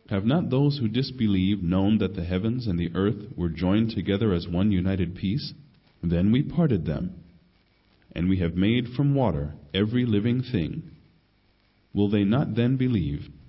Have not those who disbelieve known that the heavens and the earth were joined together as one united piece? Then we parted them, and we have made from water every living thing. Will they not then believe?